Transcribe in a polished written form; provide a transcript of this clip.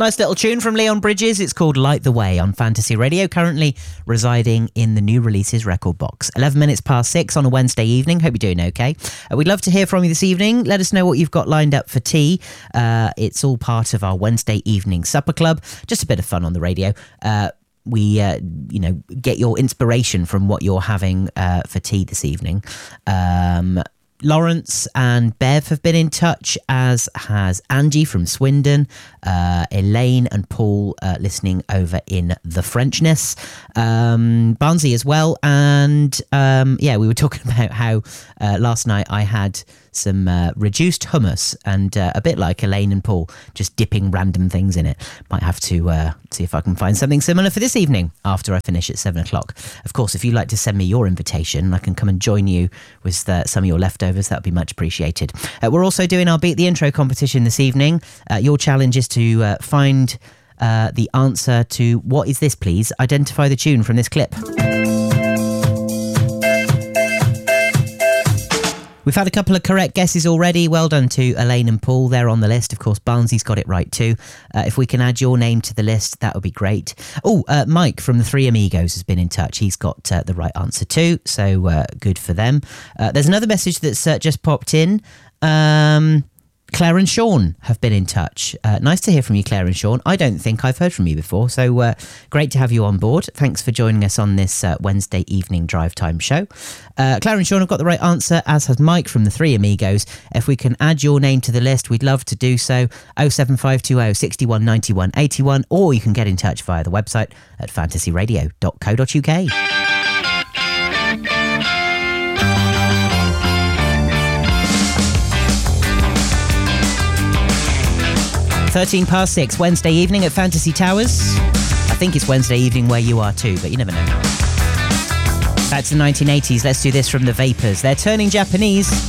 Nice little tune from Leon Bridges. It's called Light the Way on Fantasy Radio, currently residing in the new releases record box. 11 minutes past 6 on a Wednesday evening. Hope you're doing okay. We'd love to hear from you this evening. Let us know what you've got lined up for tea. It's all part of our Wednesday evening supper club. Just a bit of fun on the radio. We get your inspiration from what you're having for tea this evening. Lawrence and Bev have been in touch, as has Angie from Swindon, Elaine and Paul listening over in the Frenchness, Barnsley as well. And we were talking about how last night I had some reduced hummus and a bit like Elaine and Paul, just dipping random things in it. Might have to see if I can find something similar for this evening after I finish at 7 o'clock. Of course, if you'd like to send me your invitation, I can come and join you with some of your leftovers. That would be much appreciated. We're also doing our Beat the Intro competition this evening. Your challenge is to find the answer to what is this, please? Identify the tune from this clip. We've had a couple of correct guesses already. Well done to Elaine and Paul. They're on the list. Of course, Barnsley's got it right too. If we can add your name to the list, that would be great. Mike from the Three Amigos has been in touch. He's got the right answer too, so good for them. There's another message that's just popped in. Claire and Sean have been in touch. Nice to hear from you, Claire and Sean. I don't think I've heard from you before, so great to have you on board. Thanks for joining us on this Wednesday evening drive time show. Claire and Sean have got the right answer, as has Mike from the Three Amigos. If we can add your name to the list, we'd love to do so. 07520 61 91 81, or you can get in touch via the website at fantasyradio.co.uk. 13 past 6, Wednesday evening at Fantasy Towers. I think it's Wednesday evening where you are too, but you never know. Back to the 1980s, let's do this from the Vapors. They're turning Japanese.